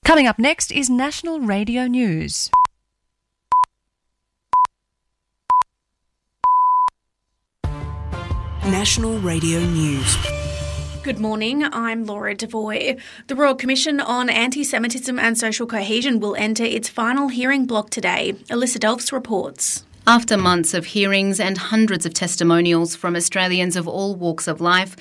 Coming up next is National Radio News. National Radio News. Good morning, I'm Laura Devoy. The Royal Commission on Anti-Semitism and Social Cohesion will enter its final hearing block today. Alyssa Delphs reports. After months of hearings and hundreds of testimonials from Australians of all walks of life,